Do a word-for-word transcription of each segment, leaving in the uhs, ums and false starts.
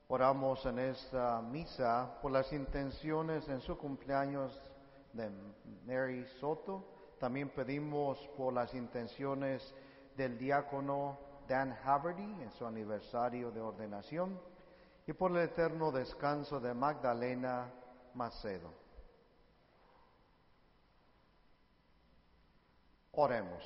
Oramos en esta misa por las intenciones en su cumpleaños de Mary Soto. También pedimos por las intenciones del diácono Dan Haverty en su aniversario de ordenación y por el eterno descanso de Magdalena Macedo. Oremos.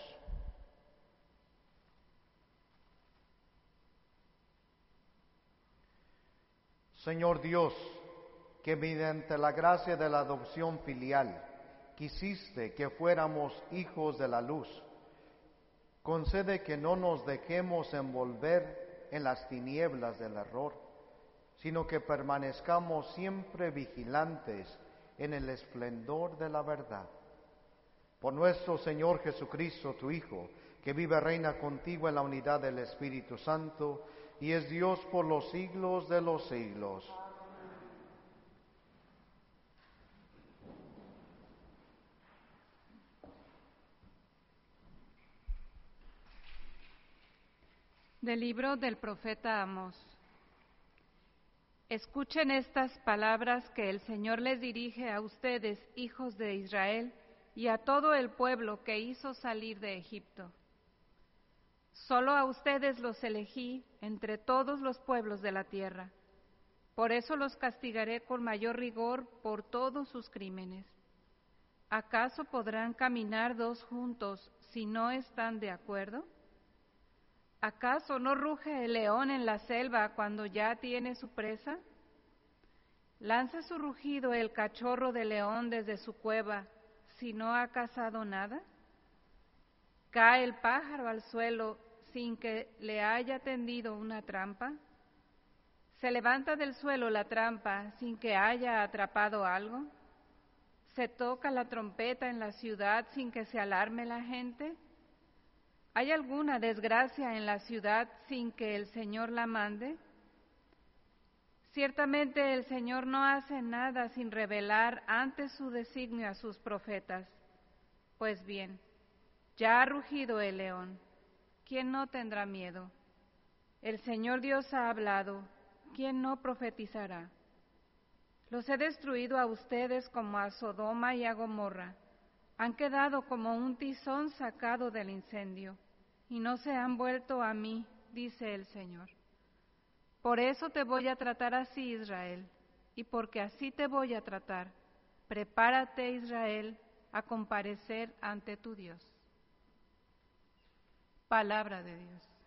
Señor Dios, que mediante la gracia de la adopción filial quisiste que fuéramos hijos de la luz, concede que no nos dejemos envolver en las tinieblas del error, sino que permanezcamos siempre vigilantes en el esplendor de la verdad. Por nuestro Señor Jesucristo, tu Hijo, que vive y reina contigo en la unidad del Espíritu Santo, y es Dios por los siglos de los siglos. Del libro del profeta Amós. Escuchen estas palabras que el Señor les dirige a ustedes, hijos de Israel, y a todo el pueblo que hizo salir de Egipto. Solo a ustedes los elegí entre todos los pueblos de la tierra. Por eso los castigaré con mayor rigor por todos sus crímenes. ¿Acaso podrán caminar dos juntos si no están de acuerdo? ¿Acaso no ruge el león en la selva cuando ya tiene su presa? ¿Lanza su rugido el cachorro de león desde su cueva si no ha cazado nada? ¿Cae el pájaro al suelo sin que le haya tendido una trampa? ¿Se levanta del suelo la trampa sin que haya atrapado algo? ¿Se toca la trompeta en la ciudad sin que se alarme la gente? ¿Hay alguna desgracia en la ciudad sin que el Señor la mande? Ciertamente el Señor no hace nada sin revelar antes su designio a sus profetas. Pues bien, ya ha rugido el león. ¿Quién no tendrá miedo? El Señor Dios ha hablado. ¿Quién no profetizará? Los he destruido a ustedes como a Sodoma y a Gomorra. Han quedado como un tizón sacado del incendio, y no se han vuelto a mí, dice el Señor. Por eso te voy a tratar así, Israel, y porque así te voy a tratar, prepárate, Israel, a comparecer ante tu Dios. Palabra de Dios.